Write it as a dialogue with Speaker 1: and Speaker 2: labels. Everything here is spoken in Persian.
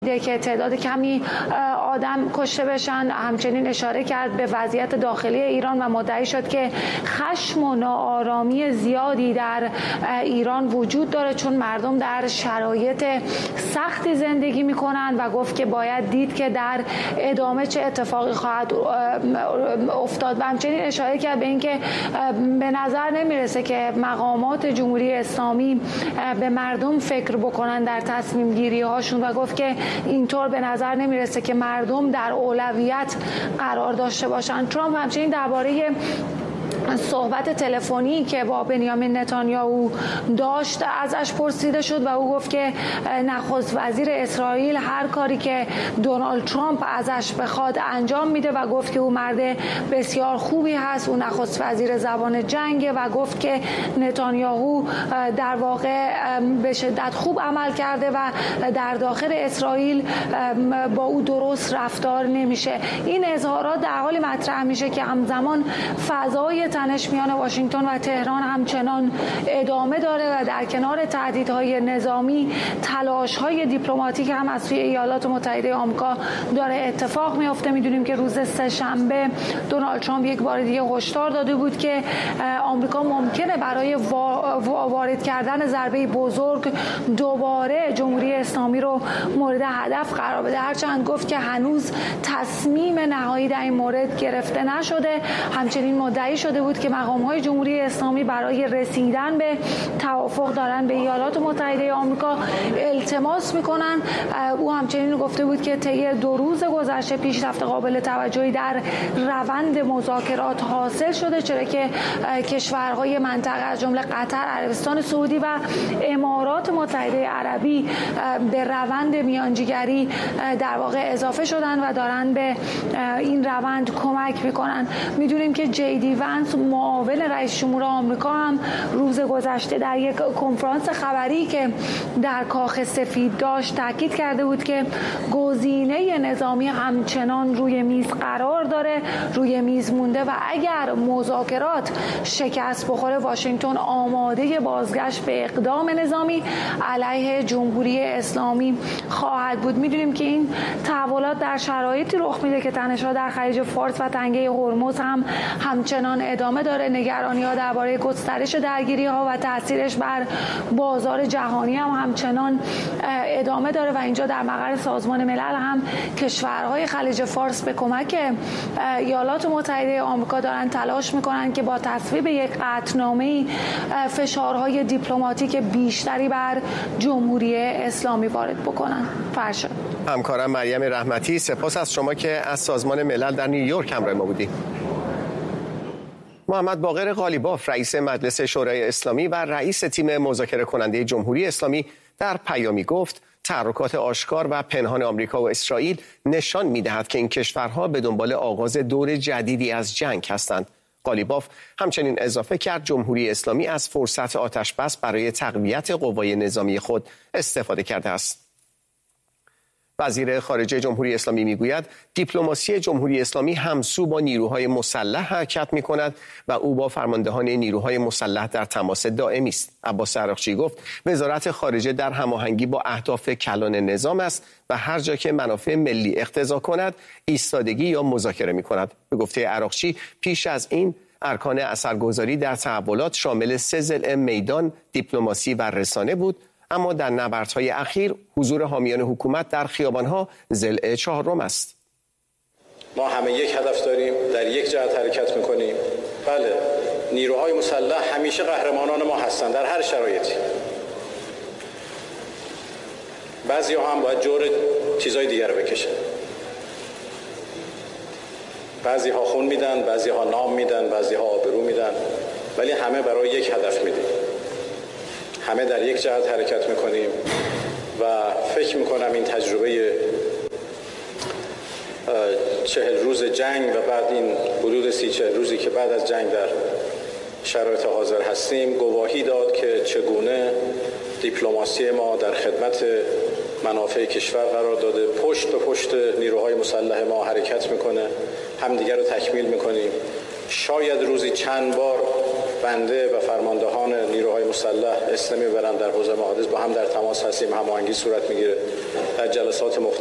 Speaker 1: که تعداد کمی آدم کشته بشن. همچنین اشاره کرد به وضعیت داخلی ایران و مدعی شد که خشم و ناآرامی زیادی در ایران وجود داره چون مردم در شرایط سختی زندگی میکنن و گفت که باید دید که در ادامه چه اتفاقی خواهد افتاد. و همچنین اشاره کرد به اینکه به نظر نمیرسه که مقامات جمهوری اسلامی به مردم فکر بکنن در تصمیم گیری هاشون و گفت که اینطور به نظر نمیرسه که مردم در اولویت قرار داشته باشند. ترامپ همچنین درباره صحبت تلفنی که با بنیامین نتانیاهو داشت ازش پرسیده شد و او گفت که نخست وزیر اسرائیل هر کاری که دونالد ترامپ ازش بخواد انجام میده و گفت که او مرد بسیار خوبی هست. او نخست وزیر زبان جنگه و گفت که نتانیاهو در واقع به شدت خوب عمل کرده و در داخل اسرائیل با او درست رفتار نمیشه. این اظهارات در حالی مطرح میشه که همزمان فضای تنش میان واشنگتن و تهران همچنان ادامه داره و در کنار تهدیدهای نظامی تلاش‌های دیپلماتیک هم از سوی ایالات متحده آمریکا داره اتفاق میفته. میدونیم که روز سه‌شنبه دونالد ترامپ یک بار دیگه هشدار داده بود که آمریکا ممکنه برای وارد کردن ضربه بزرگ دوباره جمهوری اسلامی رو مورد هدف قرار بده، هرچند گفت که هنوز تصمیم نهایی در این مورد گرفته نشده. همچنین مدعی شده بود که مقام‌های جمهوری اسلامی برای رسیدن به توافق دارن به ایالات متحده آمریکا التماس میکنن. او همچنین گفته بود که طی 2 روز گذشته پیشرفت قابل توجهی در روند مذاکرات حاصل شده، چرا که کشورهای منطقه از جمله قطر، عربستان سعودی و امارات متحده عربی به روند میانجیگری در واقع اضافه شدن و دارن به این روند کمک میکنن. میدونیم که جی ونس معاون رئیس جمهور آمریکا هم روز گذشته در یک کنفرانس خبری که در کاخ سفید داشت تاکید کرده بود که گزینه نظامی همچنان روی میز قرار داره، روی میز مونده و اگر مذاکرات شکست بخوره واشنگتن آماده بازگشت به اقدام نظامی علیه جمهوری اسلامی خواهد بود. میدونیم که این تحولات در شرایطی رخ میده که تنش‌ها در خلیج فارس و تنگه هرمز هم همچنان ادامه داره. نگرانی‌ها درباره گسترش درگیری‌ها و تاثیرش بر بازار جهانی هم همچنان ادامه داره و اینجا در مقر سازمان ملل هم کشورهای خلیج فارس به کمک ایالات متحده آمریکا دارن تلاش میکنن که با تصویب یک قطعنامه فشارهای دیپلماتیک بیشتری بر جمهوری اسلامی وارد بکنن. فرشاد.
Speaker 2: همکارم مریم رحمتی، سپاس از شما که از سازمان ملل در نیویورک همراه ما بودید. محمد باقر قالیباف رئیس مجلس شورای اسلامی و رئیس تیم مذاکره کننده جمهوری اسلامی در پیامی گفت تحرکات آشکار و پنهان آمریکا و اسرائیل نشان می‌دهد که این کشورها به دنبال آغاز دور جدیدی از جنگ هستند. قالیباف همچنین اضافه کرد جمهوری اسلامی از فرصت آتش‌بس برای تقویت قوای نظامی خود استفاده کرده است. وزیر خارجه جمهوری اسلامی میگوید دیپلماسی جمهوری اسلامی همسو با نیروهای مسلح حرکت می‌کند و او با فرماندهان نیروهای مسلح در تماس دائمی است. عباس عراقچی گفت وزارت خارجه در هماهنگی با اهداف کلان نظام است و هر جا که منافع ملی اقتضا کند ایستادگی یا مذاکره می‌کند. به گفته عراقچی پیش از این ارکان اثرگذاری در تحولات شامل 3 ضلع میدان، دیپلماسی و رسانه بود، اما در نبردهای اخیر حضور حامیان حکومت در خیابانها ضلع 4 است.
Speaker 3: ما همه یک هدف داریم، در یک جهت حرکت میکنیم. بله، نیروهای مسلح همیشه قهرمانان ما هستند در هر شرایطی. بعضی‌ها هم باید جور چیزای دیگر رو بکشن. بعضی‌ها خون میدن، بعضی‌ها نام میدن، بعضی‌ها آبرو میدن، ولی همه برای یک هدف میدیم. همه در یک جهت حرکت میکنیم و فکر میکنم این تجربه 40 روز جنگ و بعد این حدود 30-40 روزی که بعد از جنگ در شرایط حاضر هستیم گواهی داد که چگونه دیپلماسی ما در خدمت منافع کشور قرار داده، پشت به پشت نیروهای مسلح ما حرکت میکنه، همدیگر رو تکمیل میکنیم. شاید روزی چند بار بنده و فرماندهان نیروهای مسلح اسلامی برند در حوزه محادث با هم در تماس هستیم، هماهنگی صورت میگیره در جلسات مختلف.